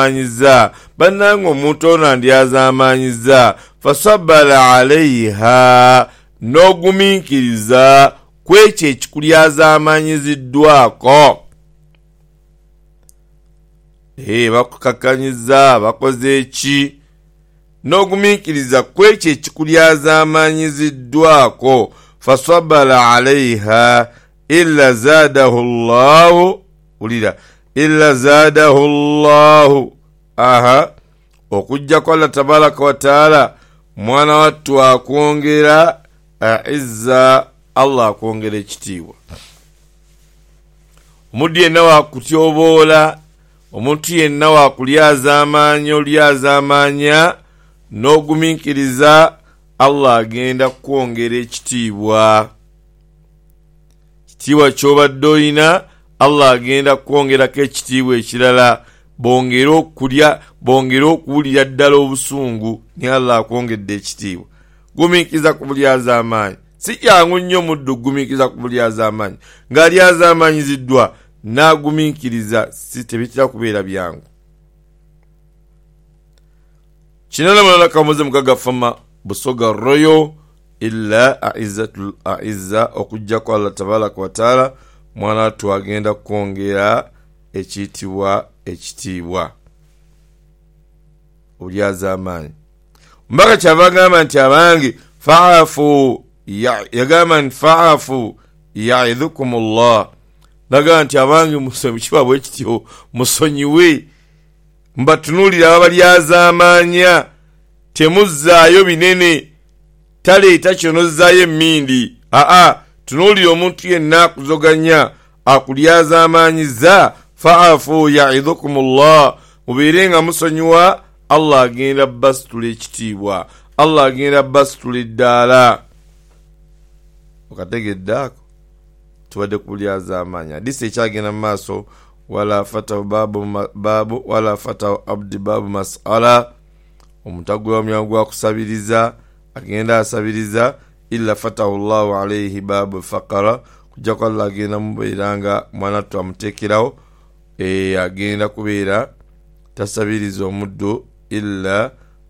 azamanyiza bannange omuntu ono andyazamanyiza fasabala alaiha n'ogumiikiriza kwekyo ekikulyazamanyiziddwako bakukakkanyiza bakoze eki n'ogumiikiriza kwekyo ekikulyazamanyiziddwako fasabala alaiha illa zadahu llahu ulira illa zadahu llahu okujjako Allah tabaraka wa taala mwana wattu akwongera izza Allah akwongera ekitiibwa. Omuntu yenna wakutyoboola, omuntu yenna wakulyazaamaanya olyazaamaanya n'ogumiikiriza Allah agenda kwongera ekitiibwa. Ekitiibwa ky'obadde olina Allah agenda kwongerako ekitiibwa ekirala, bongera okuwulira ddala obusungu ni Allah akwongedde ekitiibwa. Gumiikiriza ku bulyazaamaanyi. Si kyangu nnyo muddu gumiikiriza ku bulyazaamaanyi. Ng'alyazaamaanyiziddwa n'agumiikiriza si tebitera kubeera byangu. Kinala mulala kamuze mugaga fama busoga royo illa a'izzatul a'izza okujjako Allah tabaraka wa taala mwana wattu agenda kwongera ekitiibwa olyazaamaanyi. Mbaka kyava agamba nti abange fa'afu yagamba nti fa'afu ya'idhukumullah, nagamba nti abange musonyiwe bwe kityo musonyiwe mbatunuulira abalyazaamaanya temuzzaayo binene taleeta kyonozzaayo emmindi tunuulira omuntu yenna akuzoganya akulyazaamaanyiza fa'afu ya'idhukumullah mubeere nga musonyiwa Allah agenda basitula ekitiibwa, Allah agenda basitula eddaala. Okategedde ako tubadde ku bulyazaamaanyi. Hadisi ekyagenda mu maaso wala fatahu babu wala fatahu abdi babu mas'ala, omutagula omulyango gwa kusabiriza agenda asabiriza illa fatahu Allahu alayhi babu faqara, kujja kwa Allah agenda mubeeranga mwana wattu amuteekerawo agenda kubeera tasabiriza omuddu illa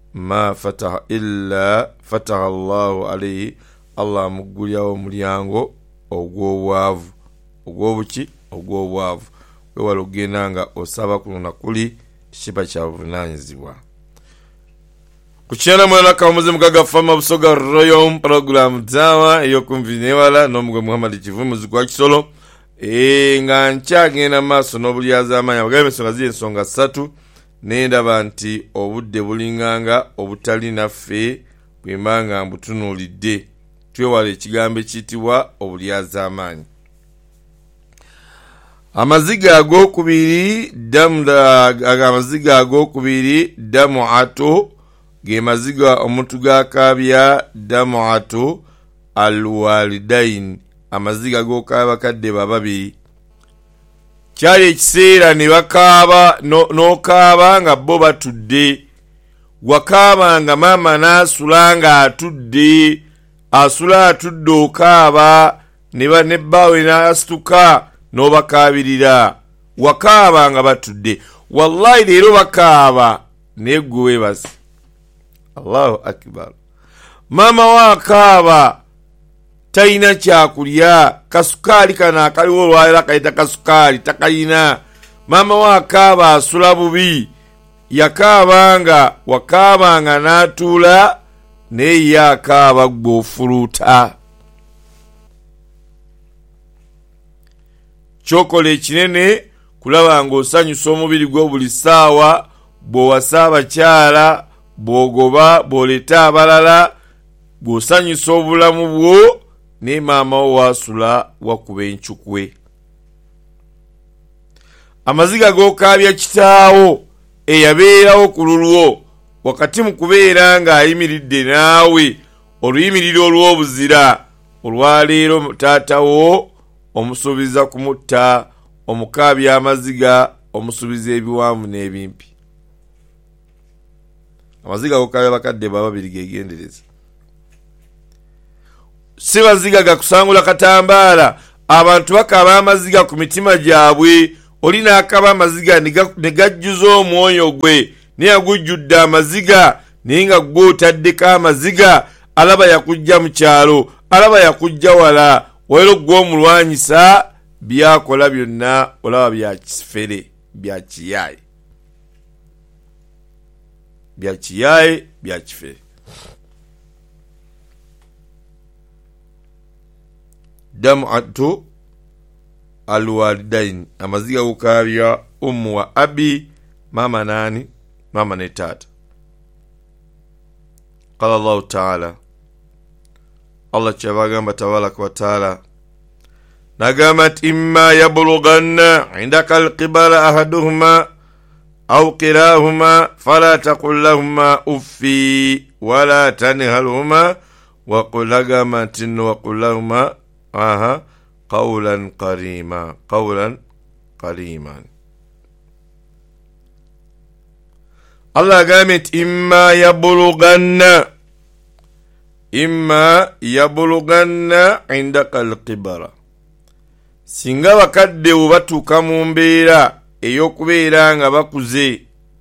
fataha Allahu alayhi, Allah amugulyawo omulyango ogw'obwavu. Ogw'obwavu. Wewala ogenda nga osaba kuno na kuli kiba kya buvunaanyizibwa. Kukyana mwana kamuze mugaga fama busoga royo program dawa eyokunvinewala n'omugwe Muhammad Kivumuzi kwa Kisolo nga nkyagenda maaso n'obulyazaamaanyi. Abagambe ensonga ziri ensonga 3 nendaba nti obudde bulinganga obutali naffe bwembanga mbutunuulidde. Twewala ekigambo ekiyitibwa obulyazaamaanyi. Amaziga ag'okubiri damu ato ge maziga omuntu gakaabya damu ato alwalidain, amaziga g'okaaba bakadde babiri. Kyali ekiseera ne bakaaba n'okaaba nga bo batudde, wakaaba nga maama n'asula nga atudde, asula atudde okaaba ne bbaawe n'asituka n'obakaabirira, wakaaba nga batudde. Wallahi leero bakaaba naye gwe weebase. Allahu akbar. Maama wakaaba talina kyakulya, kasukaali kana akaliwo olwalira kayita kasukaali takayina. Maama wakaaba asula bubi, yakaabanga wakaabanga n'atuula naye yakaaba gw'ofuluuta. Kyokola ekinene kulaba ng'osanyusa omubiri gwo buli ssaawa, bw'owasa abakyala, bw'ogoba, bw'oleta abalala, bw'osanyusa obulamu bwo, ne maama wo waasula wakuba enkyukwe. Amaziga g'okaabya kitaawo eyabeerawo ku lulwo, wakati mu kubeera ng'ayimiridde naawe oluyimiriro olw'obuzira, olwaleero taatawo omusuubiza kumutta, omukaabya amaziga omusuubiza ebiwanvu n'ebimpi. Amaziga g'okaabya bakadde babiri gegendereza. Si baziga gakusangula katambaala. Abantu bakaaba amaziga ku mitima gyabwe olina akaba amaziga ne gajjuza omwoyo gwe naye agujjudde amaziga naye nga gwe otaddeko amaziga alaba yakujja mu kyalo alaba yakujja wala wero gwe omulwanyisa byakola byonna olaba bya kifere bya kiyaye bya kifere. Dam'atu alwalidain amaziga gukabya ummu wa abi mama nani mama ne tata. Qala Allah ta'ala Allah chabagamba tabaraka wa ta'ala nagamat imma yablughanna indaka alqibala ahaduhuma aw kilahuma fala taqul lahumā uffi wala tanharhuma wa qul lahumā qawlan karīman. Allah gamet imma yablughanna indaka alqibala singa bakadde batuuka mu mbeera ey'okubeera nga bakuze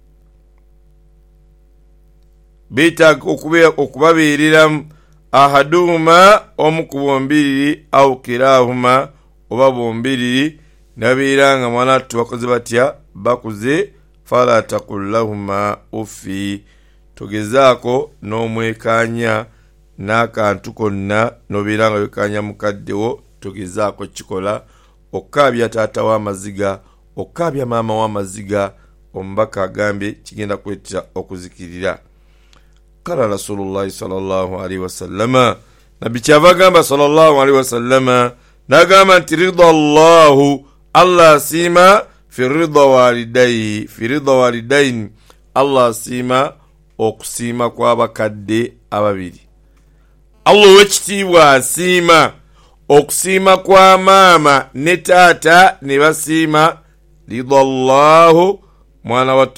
beetaaga okubabeereramu ahaduhuma omu ku bombiriri aw kilahuma oba bombiriri nabeera nga mwana tubakoze batya bakuze fala taqul lahuma uffi togezaako n'omwekanya n'akantu konna nobeera nga wekanya mukaddewo togezaako kikola okkaabya taata w'amaziga okkaabya maama w'amaziga omubaka agambye kigenda kwetera okuzikirira. Kala Rasulullahi sallallahu alaihi wasallama nabi kyava gamba sallallahu alaihi wasallama nagamba nti ridha Allahu Allah asima fi ridha walidaini Allah asima okusiima kw'abakadde ababiri. Allah ow'ekitiibwa asiima okusiima kwa maama ne taata ne basiima ridallahu mwana wa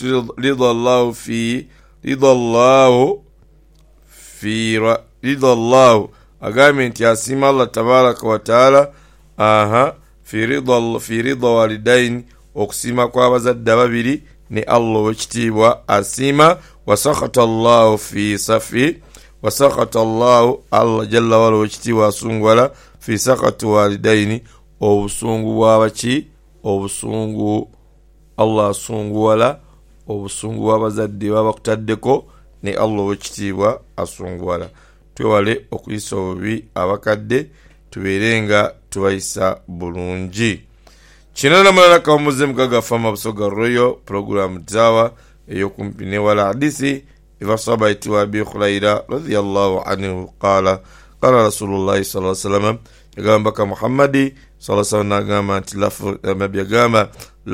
ridallahu agambye nti asiima Allah tabaraka wa taala fi ridha walidaini okusiima kw'abazadde ababiri ne Allah ow'ekitiibwa asiima wasakhata Allahu fi safi wasakhata Allahu Allah jalla wala ow'ekitiibwa asungwala fi sakhati walidaini obusungu bw'abaki obusungu Allah asunguwala obusungu bw'abazadde babakutaddeko ne Allah ow'ekitiibwa asunguwala. Twewale okuyisa obubi abakadde tubeerenga tubayisa bulungi. Kino namulala kamuze mugaga fama busoga royo program tawa eyokumpi ne wala hadisi iva sahaba itiwa Abi Hurayra radiyallahu anhu qala qala Rasulullah sallallahu alaihi wasallam yagamba ka Muhammadi sallallahu alaihi wasallam nagamba nti lafu mabiyagamba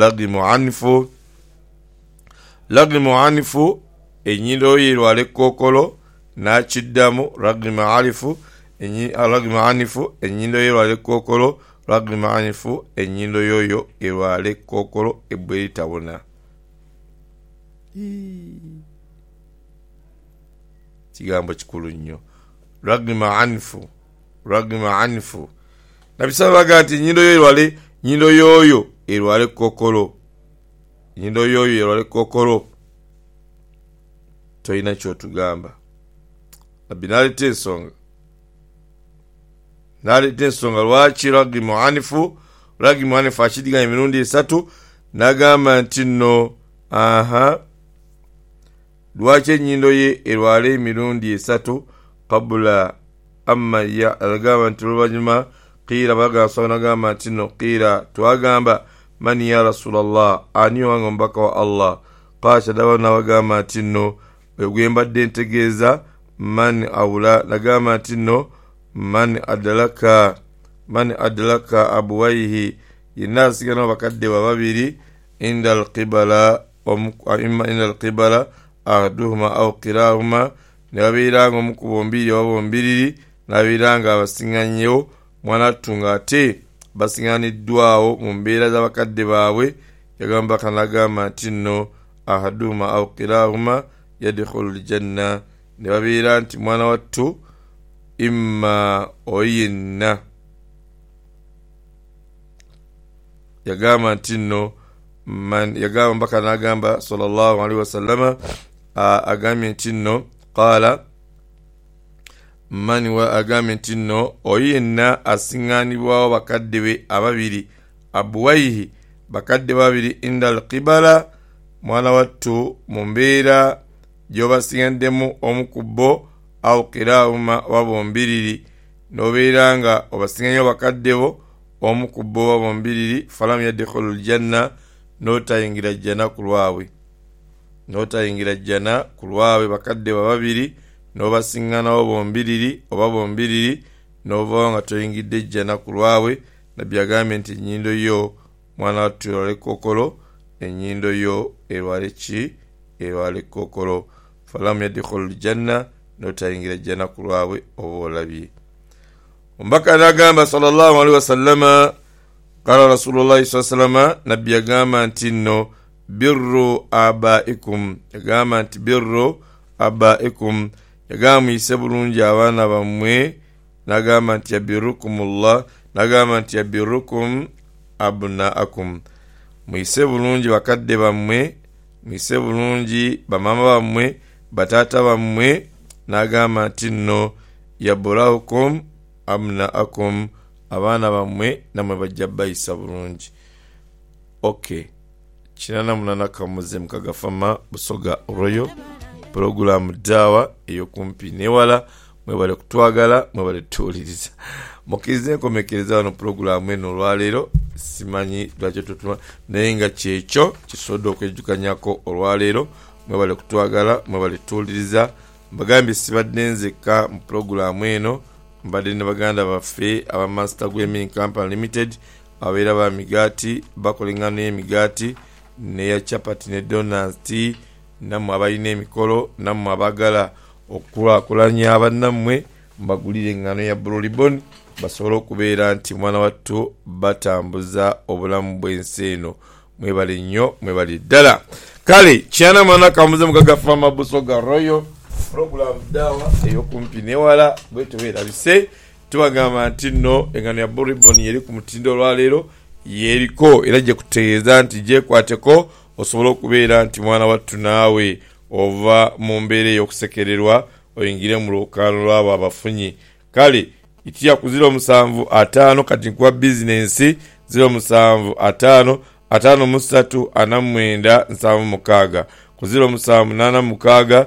lagrimu anifu enyindo yirwale kokolo na chiddamu lagrimu anifu enyindo yirwale kokolo lagrimu anifu enyindo yoyo irwale kokolo ebwe tabona. Kigambo kikulu nnyo lagrimu anifu nabisaba gati enyindo yoyo irwale kokolo nyindo yoyo yerwale kokolo toyina kyotugamba naleta ensonga lwaki lagrimu anifu akidiganya emirundi 3 nagamba nti nno lwaki enyindo ye erwale emirundi 3 kabula amma ya agamba nti oluvanyuma qila bagasa nagamba nti nno qila twagamba man ya Rasulallah ani wange omubaka wa Allah qasha dabana wagamba nti nno gwembadde ntegeeza man awula nagamba nti nno man adlaka abuwaihi yenna asigana bakadde babiri inda alqibala ahaduhuma aw kilahuma ne babeeranga omu ku bombiri oba bombiriri nabeeranga abasiŋŋannyewo mwana tunga ate basiŋŋaniddwawo mu mbeera z'abakadde baabwe yagamba kanagamba nti nno ahaduhuma aw kilahuma yadkhulu ljanna ne babeera nti mwana wattu imma oyenna yagamba nti nno man yagamba mbaka n'agamba sallallahu alaihi wasallama agambye nti nno qala man wa agambye nti nno oyo yenna asiŋŋaanibwawo bakadde be ababiri abuwaihi bakadde babiri indal qibala mwana wattu mu mbeera gy'obasiŋŋaddemu omu ku bo aw kiraahuma oba bombiriri n'obeera nga obasiŋŋanyo bakadde bo omu ku bo oba bombiriri falam yadkhulu ljanna n'otayingira jjana ku lwabwe bakadde babiri n'obasiŋŋanawo bombiriri oba bombiriri n'ovawo nga toyingidde jjana ku lwabwe nabbi agambye nti ennyindo yo mwana wattu erwale kokolo ennyindo yo erwale kokolo falam yadkhulu ljanna n'otayingira jjana ku lwabwe oba olabye. Omubaka n'agamba sallallahu alaihi wasallama qala rasulullahi sallama nabbi agamba nti nno birru abaikum yagamba nti birru abaikum yagamba muyise bulungi abaana bammwe n'agamba nti yabirukumullah n'agamba nti yabirukum abnaakum muyise bulungi bakadde bammwe muyise bulungi bamama bammwe bataata bammwe n'agamba nti nno yaburahukum abnaakum abaana bammwe namwe bajja bayisa bulungi. Okay, 88 kamuze mukagafama Busoga Royal program dawa eyokumpi newala mwebale kutwagala mwebale tuwuliriza mukize nkomekereza wano program eno olwaleero simanyi lwaki tutuma naye nga kyekyo kisobola okwejjukanyako olwaleero mwebale kutwagala mwebale tuwuliriza mbagambye sibadde nzekka mu program eno mbadde ne baganda baffe aba Master Gaming Company Limited abeera ba migaati bakola engano y'emigaati neya chapati ne donuts nammwe abalina emikolo nammwe abagala okukulaakulanya abannammwe mbagulire engano ya Blue Ribbon basobole okubeera nti mwana wattu batambuza obulamu bw'ensi eno. Mwebale nnyo mwebale ddala. Kale kyana mwana kamuze mukagafama Busoga Royal program dawa eyokumpi newala bwetu beerabise tubagamba nti nno engano ya Blue Ribbon yeri ku mutindo olwaleero yeriko era gye kutegeeza nti gyekwateko osobola okubeera nti mwana wattu naawe ova mu mbeera ey'okusekererwa oyingire mu lwokaano lwabo abafunyi. Kale itya ku 075 kati nkuwa bizinensi 075 53 ku 078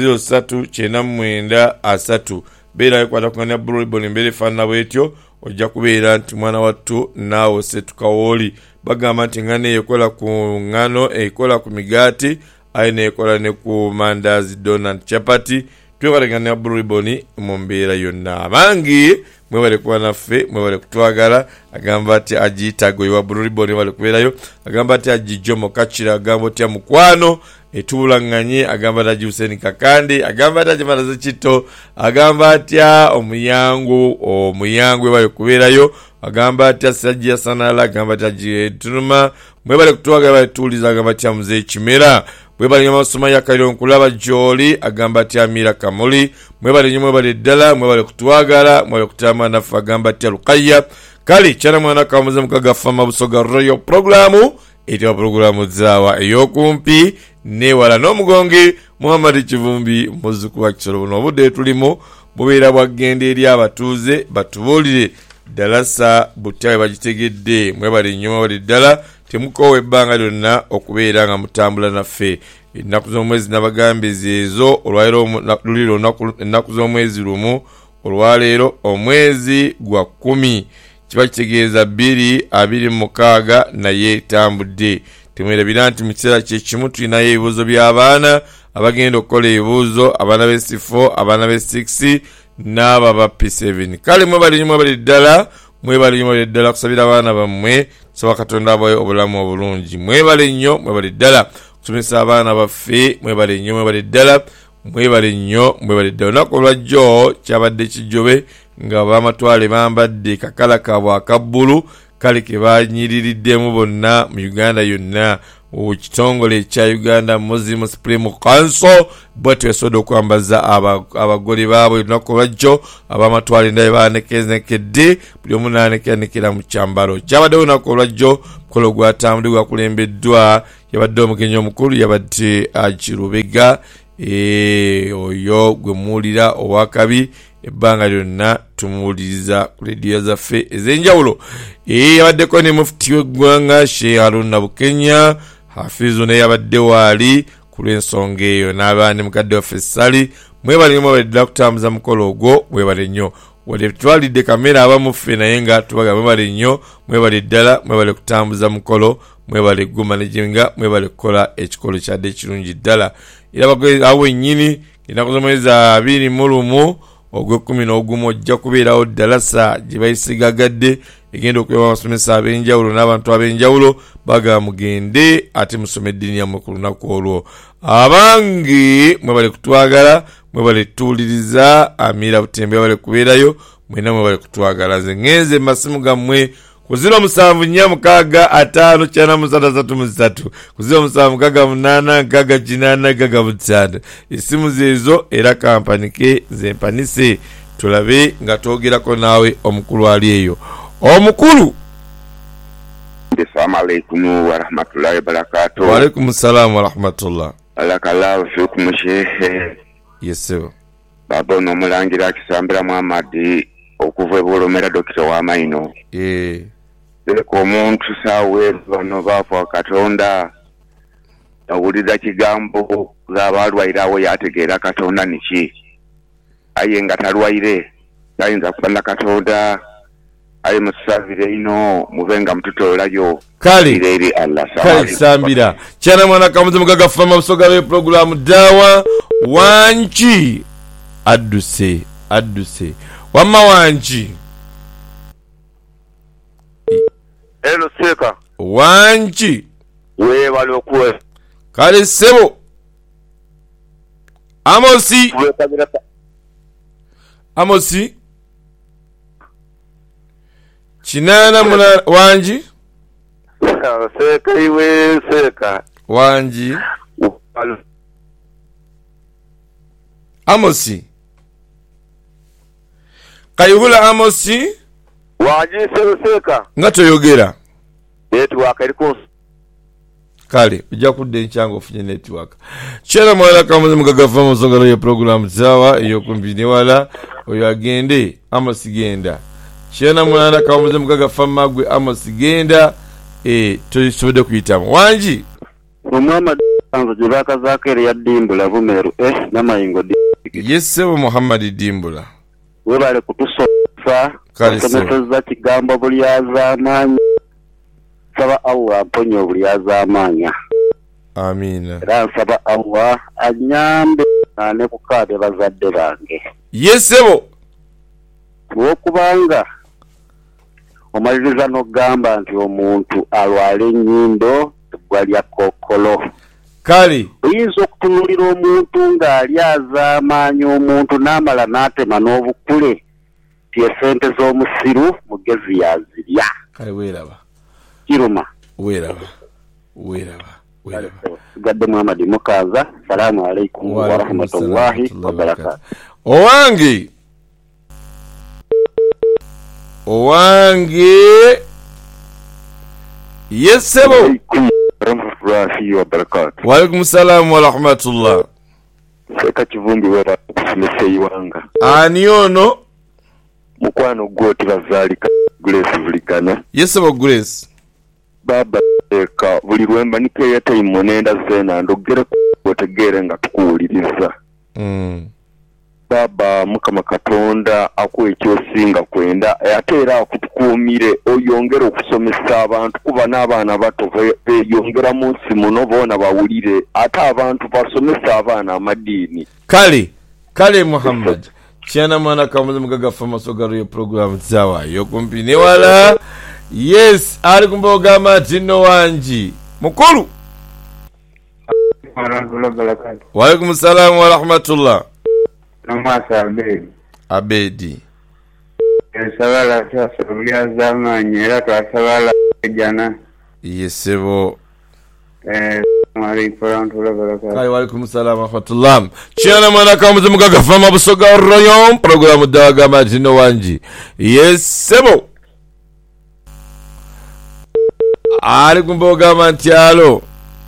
03 beera yekwata kunganya Blue Ribbon mbere fana bwetyo ojja kubeera nti mwana wattu naawe setukawooli bagamba nti ngano ekola ku ngano ekola ku migaati ayina ekola ne ku mandazi donut chapati twebalengana Blue Ribbon mu mbeera yonna. Abangi mwebale kuba naffe mwebale kutwagala agamba ati agiyitago ewa Blue Ribbon wale kubeerayo agamba ati agijomo kachira agamba ati mukwano etulanganye agamba ati Hussein Kakandi agamba ati Maraza Chito agamba ati omuyangwe wale kubeerayo agamba ati Sajja Sanala agamba ati Tunuma mwebale kutwagala wale tuliza agamba ati Mzee Kimera mwebale amasoma ya Kairo nkulaba Joli agamba ati Amira Kamuli mwebale ddala mwebale kutwagala mwebale kutama nafa agamba ati Rukaya. Kali chana mwana kamuze mukagafama Busoga Royal programu etiwa programu zawa eyokumpi newala n'omugongi Muhammad Kivumbi muzuku wa Kisoro n'obudde tulimo bubeera bwagenda eri abatuuze batubuulire dalasa butawe bagitegedde mwebale nnyo mwebale ddala temukowe ebbanga lyonna okubeera nga mutambula naffe ennaku z'omwezi nabagambe zeezo olwaleero ennaku z'omwezi lumu olwaleero omwezi gwa 10 kiba kitegeeza 226 naye tambudde temwerabira nti mu kiseera kyekimu tulinayo ebibuuzo by'abaana abagenda okukola ebibuuzo abaana b'S4 abaana b'S6 n'aba ba P7. Kale mwebale ddala kusabira abaana bammwe soba Katonda abawe obulamu obulungi mwebale nnyo mwebale ddala kusomesa abaana baffe mwebale ddala olunaku olwajjo kyabadde kijobe nga bamatwale bambadde kakala kabwe akabbulu kale ke banyiririddemu bonna mu Uganda yonna kitongole kya Uganda Muslim Supreme Council bwetwe sodo kwambaza abagoli baabwe lunaku lwajjo abamatwale ndaye banekezekedde buli omu n'anekeranekera mu kyambalo kyabadde lunaku lwajjo mukolo gwatambulibwa kulembeddwa yabadde omugenyi omukulu yabadde Kirubega oyo gwe muwulira owakabi ebbanga lyonna tumuwuliriza ku leediyo zaffe ez'enjawulo yabaddeko ne mufuti w'eggwanga Sheikh Haruna Bukenya Hafizu naye yabadde waali ku lw'ensonga eyo n'abaani mukadde waffe Sali mwebale ddala kutambuza mukolo ogwo mwebale nnyo wadde twalidde kamera abamuffe naye nga tubaga mwebale nnyo mwebale ddala mwebale kutambuza mukolo mwebale gumanejinga mwebale kukola ekikolo kyadde ekirungi ddala era awo ennyini ennaku z'omwezi 21 ogw'e11 ojja kubeerawo ddalasa gye bayisigagadde egenda okuyamba abasomesa ab'enjawulo n'abantu ab'enjawulo baga mugende ate musome eddiini yammwe ku lunaku olwo abange mwebale kutwagala mwebale tuwuliriza Amira Butembe bale kubeerayo mwena mwebale kutwagala nze ngenze masimu gammwe ku 07465593 ku 077688 esimu zezo era kampanike zempanise tulabe nga twogerako naawe omukulu ali eyo omukulu. Assalamu alaikum wa rahmatullahi wa barakatuh. Wa alaikum assalam wa rahmatullah. Barakallahu fikum sheikh. Yes sir. Baba no mulangira Kisambira Muhammad okuva ebolomera Dr. Wamaino. Ko omuntu sawe bano bafa Katonda awulira kigambo z'abalwairawo yategeera Katonda niki aye nga talwaire ayinza kubala Katonda aye musavire ino mubenga mututolayo kale Allah kale Sambira kyana mwana kamuze mugaga fama busoga we program dawa wanchi aduse wama wanchi Hello Seka wanchi we balokwe kale sebo Amosi Chinana muna wanji Seka iwe Seka wanji Amosi kayugula Amosi waji Seka ngato yogera network eriko kale ujja kudde enchango ofunye network chera mwala kamuze mugagafa musongalo ya program zawa iyo kumbine wala oyo agende Amosigenda chera mwala kamuze mugagafa magwe Amosigenda tusobode kuyitamu wanji Muhammad anzo jibaka zakere ya Dimbula Bumeru namayingo Yese Muhammad Dimbula webale kutusofa kaliseza kigambo bulyazamanyi saba Allah mponyo bulyazamanya amina era saba Allah anyambe ne kukade bazadde bange yesebo wokubanga omaliriza no gamba nti omuntu alwale nnyindo gwalya kokolo kale oyinza okutunulira omuntu ng'ali azaamanyi omuntu n'amala n'atema n'obukule esente z'omusiru mugezi yazirya kale weeraba kiruma weeraba gadde Muhammad Mukaza salamu alaikum wa rahmatullahi wa barakatuh owange yesebo rahmatullahi wa barakatuh wa alaikum salam wa rahmatullah Seka Kivumbi wera kusimese iwanga ani ono mukwano gwoti bazalika Grace Buligana yesebo Grace baba eka buli lwemba nikeya time nenda zena ndogere kutegere nga tukuwuliriza baba mukama Katonda akwekyo singa kwenda atera akutukumire oyongera okusomesa abantu kuba n'abaana bato beyongera munsi muno bona bawulire ate abantu basomesa abaana amadiini kale Muhammad Chiana mwana kamuze mugaga fama sogaro yo program zawa yo kumpine wala yes ali kumboga matino wanji mukulu wa alaikum salam wa rahmatullah namasa abedi sabala kyasabulya zamanye era twasabala jana yesebo Kale walaikum salam wa rahmatullah. Chiana mwana kamuze mugaga fama busoga royon programu daga majino wanji. Yes sebo. Alaikum boga mantialo.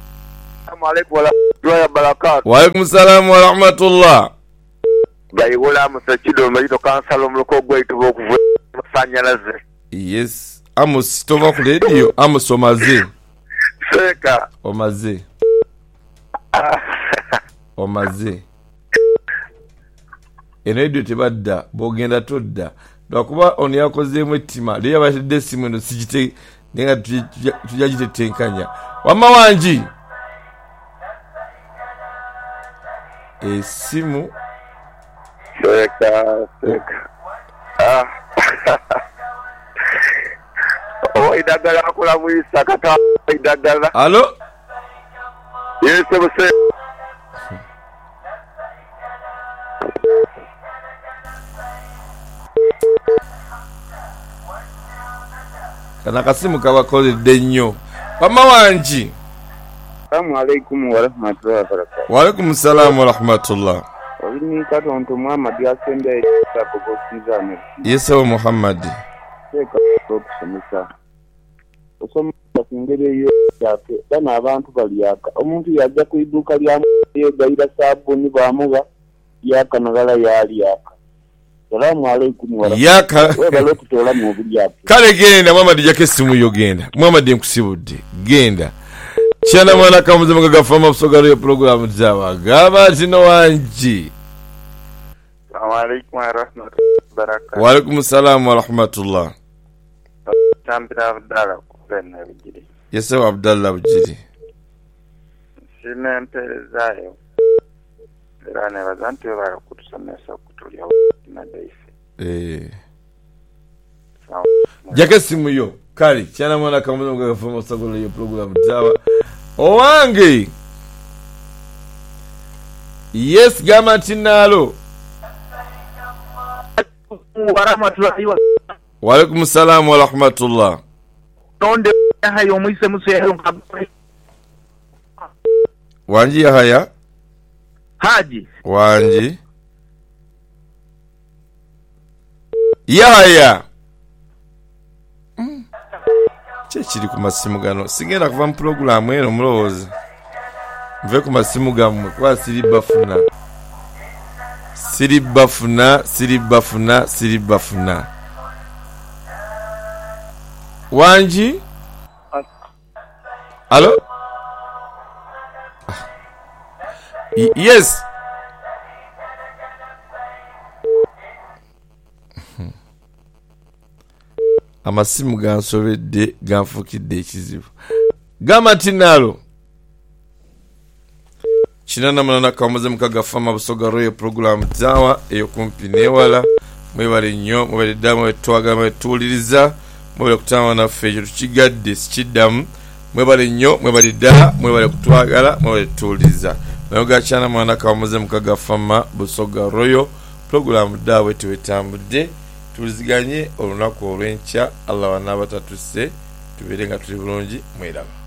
Wa alaikum salam wa rahmatullah. Bayiwola musachido mbalito kansalo mloko gwetu bokuvuga masanyalaze. Yes, amos tova ku radio, amos omaze. Seka. Omaze. Omaze. Radio tebadda bogenda todda. Lwakuba ono yakozeemu ettima, leya batedde essimu eno sigite nenga tujagitetenkanya. Wamma wanji. Esimu Seka. Oh, idagala akula mwisa kata idagala. Allo? Yes, sir. Kana kasimu kabakoledde nnyo. Wamma wanji. Assalamu alaikum wa rahmatullahi wa barakatuh. Wa alaikum salam wa rahmatullah. Olini katonto Muhammad yasembe ekitabokozizane. Yesu Muhammad. Seka okusomesa. Osomesa kingere yo yake bana abantu baliyaka. Omuntu yajja ku iduka lya yegayira sabuni bamuba yakanagala yali yaka. Assalamu alaikum wa rahmatullahi. Weba lokutola mu bujja. Kale genda Muhammad jakesimu yo genda. Muhammad nkusibudde. Genda. Chiana mwana kamuze mugaga fama busogaro yo programu zawa. Gaba zino wanji. Assalamu alaikum wa rahmatullahi wa barakatuh. Wa alaikum salam wa rahmatullah. Tambira Abdallah kupena bijiri. Yesu Abdallah bijiri. Sine mperezayo. Erane bazantu baba kutusomesa kutulya na daisi. Jakesimu yo. Kali chiana mwana kamuze mugaga fama busogaro yo programu zawa. Owange. Yes gama tinalo. Wa alaikum salam wa rahmatullah. Nonde hayo mwise museyo ngabwe. Wanji haya? Haji. Wanji. Yahaya. Chechiri ku masimu gano. Sigenda kuva mu program eno mulowozi. Mve ku masimu gamwe kwa siri bafuna. Wanji? Allo? Yes. Amasimu gansobedde ganfukidde ekizibu. Gama tinalo. Chinana manana kamuze mukaga fama busogaro yo programu zawa eyo kumpi newala mwebale nnyo mwebale damu wetwaga mwetuliriza mwebale kutama na fejo tukigadde sikiddamu mwebale nnyo mwebale da mwebale kutwagala mwebale tuliriza nayoga chana manana kamuze mukaga fama busogaro yo programu dawe tuwetambudde tuliziganye olunaku olwencha Allah wanabatatuse tuberenga tuli bulungi mwelaba.